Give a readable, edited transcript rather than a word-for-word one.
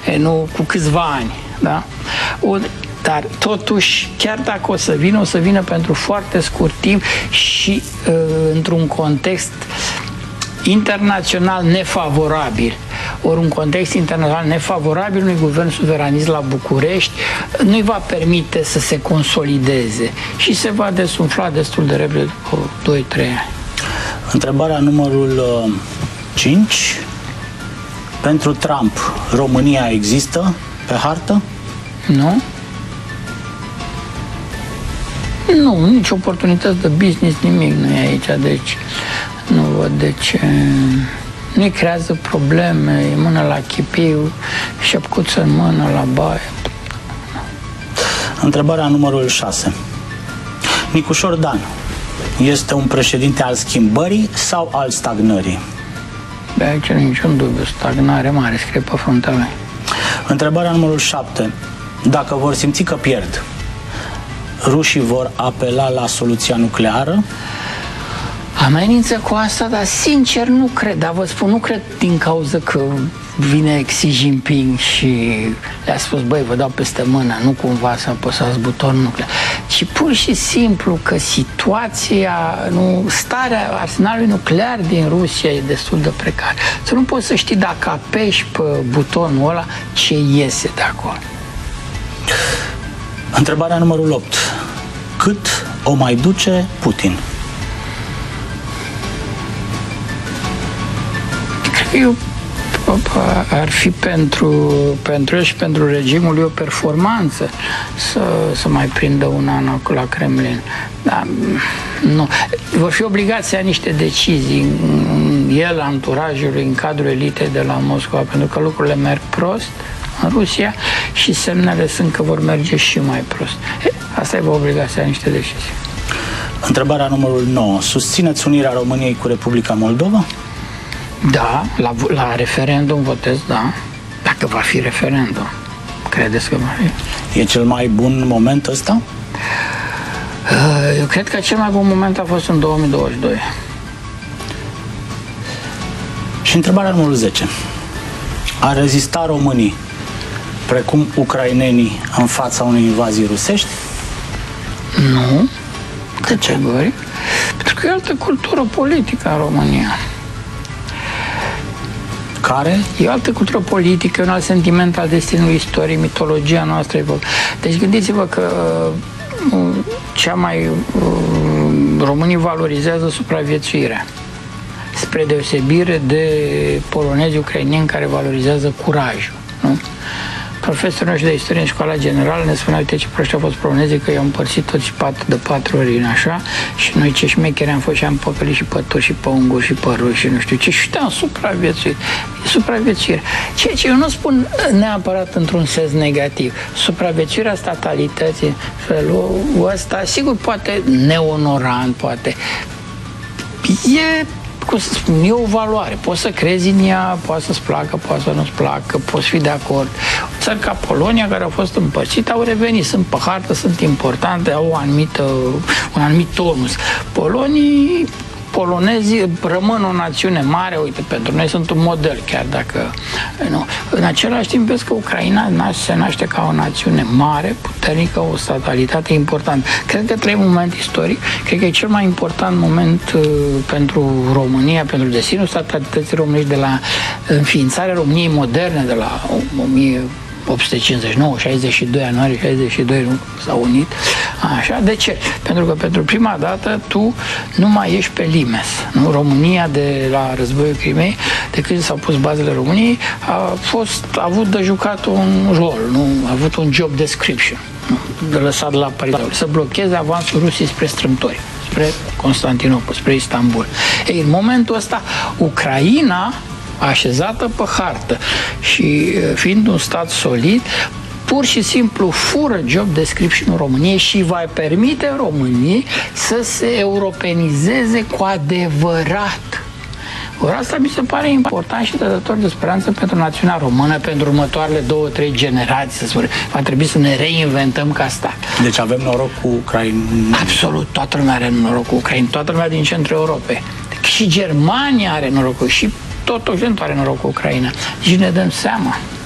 nu cu câțiva ani, da? Dar totuși, chiar dacă o să vină pentru foarte scurt timp și într-un context internațional nefavorabil. Ori un context internațional nefavorabil unui guvern suveranist la București nu-i va permite să se consolideze și se va desumfla destul de repede după 2-3 ani. Întrebarea numărul 5. Pentru Trump, România există pe hartă? Nu. Nu, nici oportunități de business, nimic nu e aici, deci nu văd de ce. Nu-i creează probleme, e mână la chipiu, șepcuță în mână la baie. Întrebarea numărul 6. Nicușor Dan este un președinte al schimbării sau al stagnării? De aici nu niciun dubiu, stagnare mare, scrie pe fruntea lui. Întrebarea numărul 7. Dacă vor simți că pierd, rușii vor apela la soluția nucleară? Amenință cu asta, dar sincer nu cred, dar vă spun, nu cred din cauza că vine Xi Jinping și le-a spus, băi, vă dau peste mână, nu cumva să apăsați butonul nuclear, ci pur și simplu că situația, starea arsenalului nuclear din Rusia e destul de precară. Să nu poți să știi dacă apeși pe butonul ăla ce iese de acolo. Întrebarea numărul 8. Cât o mai duce Putin? Eu ar fi pentru el și pentru regimul lui o performanță să mai prindă un an la Kremlin. Dar nu. Vor fi obligați să ia niște decizii el, anturajul, în cadrul elitei de la Moscova, pentru că lucrurile merg prost în Rusia și semnele sunt că vor merge și mai prost. Asta îi va obliga să ia niște decizii. Întrebarea numărul 9. Susțineți unirea României cu Republica Moldova? Da, la referendum votez, da. Dacă va fi referendum. Credeți că va fi? E cel mai bun moment ăsta? Eu cred că cel mai bun moment a fost în 2022. Și întrebarea numărul 10. Ar rezista românii precum ucrainenii în fața unei invazii rusești? Nu. Categoric. Pentru că e altă cultură politică în România. Care? E o altă cultură politică, un alt sentiment al destinului istoriei, mitologia noastră. Deci gândiți-vă că românii valorizează supraviețuirea, spre deosebire de polonezi ucraineni care valorizează curajul. Nu? Profesorul nostru de istorie în școala generală ne spunea, uite ce proști au fost polonezii, că i-au împărțit toți de 4 ori în așa, și noi ce șmecheri am fost și am păcălit și pe turci și pe unguri și pe ruși și nu știu ce, și am supraviețuit. E supraviețuire. Ceea ce eu nu spun neapărat într-un sens negativ. Supraviețuirea statalității, felul ăsta, sigur, poate neonorant, poate e o valoare. Poți să crezi în ea, poate să-ți placă, poate să nu-ți placă, poți fi de acord. Țări ca Polonia, care au fost împărțite, au revenit, sunt pe hartă, sunt importante, au un anumit tonus. Polonezii rămân o națiune mare, uite, pentru noi sunt un model, chiar dacă nu. În același timp, vezi că Ucraina se naște ca o națiune mare, puternică, o statalitate importantă. Cred că trăim un moment istoric, cred că e cel mai important moment pentru România, pentru destinul statalității românești, de la înființarea României moderne, de la 1859, 62, ianuarie 62 s-au unit. Așa, de ce? Pentru că pentru prima dată tu nu mai ești pe limes. Nu? România de la războiul Crimei, de când s-au pus bazele României, a avut de jucat un rol, nu? A avut un job description, nu? De lăsat la Paris, să blocheze avansul Rusiei spre strâmtori, spre Constantinopol, spre Istanbul. Ei, în momentul ăsta, Ucraina, așezată pe hartă și fiind un stat solid, pur și simplu fură job description-ul României și va permite României să se europenizeze cu adevărat. Ori asta mi se pare important și dătător de speranță pentru națiunea română, pentru următoarele 2-3 generații. Va trebui să ne reinventăm ca stat. Deci avem noroc cu Ucraina? Absolut, toată lumea are noroc cu Ucraina, toată lumea din centrul Europei. Și Germania are noroc, și tot Occidentul are noroc cu Ucraina. Și ne dăm seama.